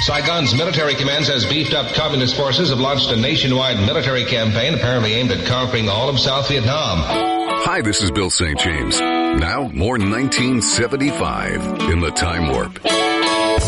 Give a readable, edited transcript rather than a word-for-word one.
Saigon's military command says beefed up communist forces have launched a nationwide military campaign apparently aimed at conquering all of South Vietnam. Hi, this is Bill St. James. Now, more 1975 in the Time Warp.